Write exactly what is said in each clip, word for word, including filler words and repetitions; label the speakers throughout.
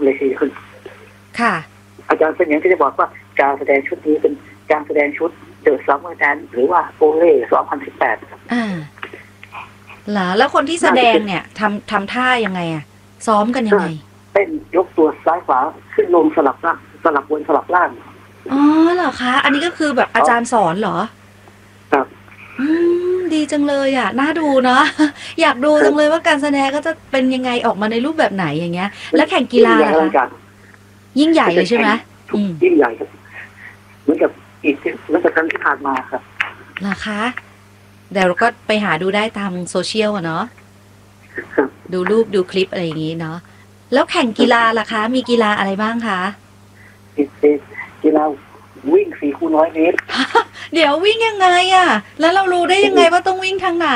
Speaker 1: เลยทีคุณ
Speaker 2: ค่ะ
Speaker 1: อาจารย์เสมียนก็จะบอกว่าการแสดงชุดนี้เป็นการแสดงชุดเดอะซัมเมอร์แดนหรือว่าโอเล่สองพันสิบแปดครับ
Speaker 2: อ่าเหรอแล้วคนที่แสดงเนี่ยทำทำท่ายังไงอ่ะซ้อมกันยังไง
Speaker 1: เต้นยกตัวซ้ายขวาขึ้นลงสลับล่างสลับบนสลับล่าง
Speaker 2: อ๋อเหรอคะอันนี้ก็คือแบบอาจารย์สอนเหรอ
Speaker 1: ครับ
Speaker 2: อืมดีจังเลยอ่ะน่าดูเนาะอยากดูจังเลยว่าการแสดงก็จะเป็นยังไงออกมาในรูปแบบไหนอย่างเงี้ยแล้วแข่งกีฬาล่ะคะยิ่งใหญ่เลยใช่ไหม
Speaker 1: ยิ่งใหญ่ครับเหมือนกับอีกเหมือนกับครั้งที่ผ่านมาครับ
Speaker 2: เหรอคะเดี๋ยวเราก็ไปหาดูได้ตามโซเชียลอะเนาะดูรูปดูคลิปอะไรอย่างงี้เนาะแล้วแข่งกีฬาล่ะคะมีกีฬาอะไรบ้างคะ
Speaker 1: กีฬาวิ่งสี่คูณร้อยเมตร
Speaker 2: เดี๋ยววิ่งยังไงอะแล้วเรารู้ได้ยังไงว่าต้องวิ่งทางไหน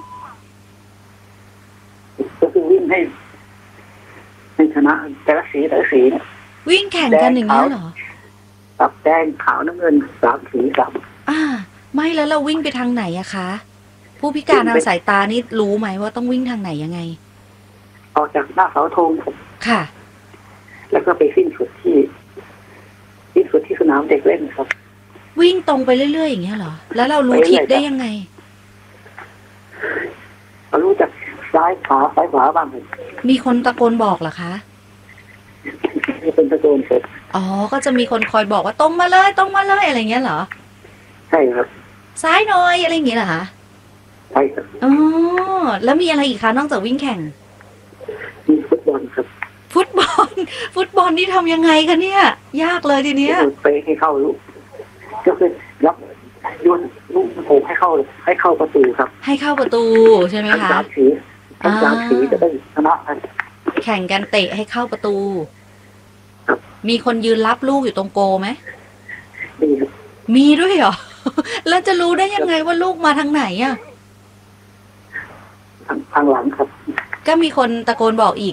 Speaker 1: ก็คือวิ่งให้ให้ชนะแต่ละสีแต่ละสีเนี่ย
Speaker 2: วิ่งแข่งกันอย่างนี้เหรอ
Speaker 1: ตับแดงขาวน้ำเงินสามสีสาม
Speaker 2: อ่าไม่แล้วเราวิ่งไปทางไหนอะคะผู้พิการทางสายตานี่รู้ไหมว่าต้องวิ่งทางไหนยังไง
Speaker 1: ออกจากหน้าเสาธง
Speaker 2: ค่ะ
Speaker 1: แล้วก็ไปสิ้นสุดที่สิ้นสุดที่สนามเด็กเล่นครับ
Speaker 2: วิ่งตรงไปเรื่อยๆอย่างเงี้ยเหรอแล้วเรารู้ทิศได้ยังไง
Speaker 1: เรารู้จากซ้ายขวาซ้ายขวาบ้าง
Speaker 2: มีคนตะโกนบอกเหรอคะ
Speaker 1: มีคนตะโกนเสร็จ
Speaker 2: อ๋อก็จะมีคนคอยบอกว่าตรงมาเลยตรงมาเลยอะไรเงี้ยเหรอ
Speaker 1: ใช่ครับ
Speaker 2: ซ้ายหน่อยอะไรอย่างเงี้ยเหรอคะ
Speaker 1: ใช่ครับ
Speaker 2: อ๋อแล้วมีอะไรอีกคะนอกจากวิ่งแข่ง
Speaker 1: มีฟุตบอลครับ
Speaker 2: ฟุตบอลฟุตบอลนี่ทำยังไงคะเนี่ยยากเลยทีเนี้ย
Speaker 1: ไปให้เข้าลูกก็คือรับโยนลูกโผล่ให้เข้าให้เข้าประตูครับ
Speaker 2: ให้เข้าประตูใช่ไหมคะ
Speaker 1: ทั้งสามสีทั้งสามสีจะได้ชนะกัน
Speaker 2: แข่งกันเตะให้เข้าประตูมีคนยืนรับลูกอยู่ตรงโกไหม
Speaker 1: มีครับ
Speaker 2: มีด้วยเหรอแล้วจะรู้ได้ยังไงว่าลูกมาทางไหนอ่ะ
Speaker 1: ทางทางหลังครับ
Speaker 2: ก็มีคนตะโกนบอกอีก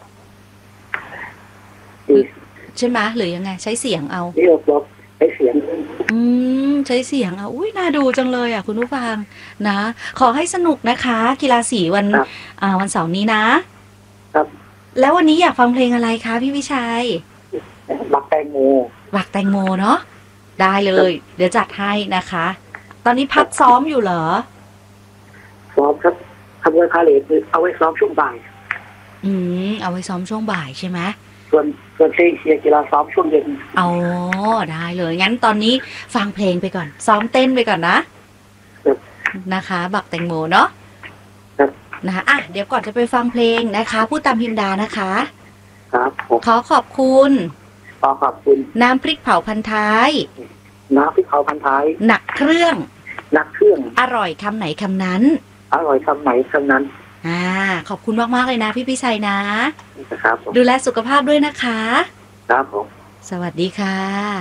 Speaker 2: ใช่ไหมหรือยังไงใช้เสียงเอา
Speaker 1: นี่บอกใช้เสียง
Speaker 2: อืมใช้เสียงเอาอุ้ยน่าดูจังเลยอ่ะคุณผู้ฟังนะขอให้สนุกนะคะกีฬาสีวันอ่าวันเสาร์นี้นะครับแล้ววันนี้อยากฟังเพลงอะไรคะพี่วิชัย
Speaker 1: บักแตงโม
Speaker 2: บักแตงโมเนาะได้เลยเดี๋ยวจัดให้นะคะตอนนี้พักซ้อมอยู่เหรอ
Speaker 1: ซ้อมครับทำงานพาเลทคือเอาไว้ซ้อมช่วงบ่าย
Speaker 2: อืมเอาไว้ซ้อมช่วงบ่ายใช่ไหม
Speaker 1: ส่วนส่วนเพลงเชียร์กีฬาซ้อมช่วงเย็น
Speaker 2: อ๋อได้เลยงั้นตอนนี้ฟังเพลงไปก่อนซ้อมเต้นไปก่อนนะนะคะบักแตงโมเนาะนะคะอ่ะเดี๋ยวก่อนจะไปฟังเพลงนะคะพูดตามพิมดานะคะ
Speaker 1: ครับ
Speaker 2: ขอขอบคุณ
Speaker 1: ขอขอบคุณ
Speaker 2: น้ำพริกเผาพันท้าย
Speaker 1: น้ำพริกเผาพันท้าย
Speaker 2: หนักเครื่อง
Speaker 1: หนักเครื่อง
Speaker 2: อร่อยคำไหนคำนั้น
Speaker 1: อร่อยคำไหนคำนั้น
Speaker 2: อ่าขอบคุณมากๆเลยนะพี่พิชัยนะครับ
Speaker 1: ผม
Speaker 2: ดูแลสุขภาพด้วยนะคะ
Speaker 1: ครับผม
Speaker 2: สวัสดีค่ะ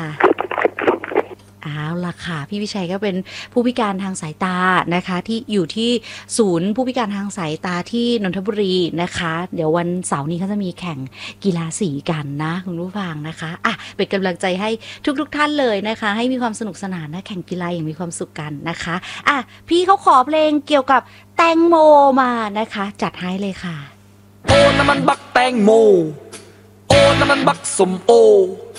Speaker 2: เอาล่ะค่ะพี่วิชัยก็เป็นผู้พิการทางสายตานะคะที่อยู่ที่ศูนย์ผู้พิการทางสายตาที่นนทบุรีนะคะเดี๋ยววันเสาร์นี้เขาจะมีแข่งกีฬาสีกันนะคุณผู้ฟังนะคะอ่ะเป็นกำลังใจให้ทุกๆท่านเลยนะคะให้มีความสนุกสนานนะแข่งกีฬาอย่างมีความสุขกันนะคะอ่ะพี่เขาขอเพลงเกี่ยวกับแตงโมมานะคะจัดให้เลยค่ะ
Speaker 3: โอ้น้ำมันบักแตงโมโอ้น้ำมันบักสมโอ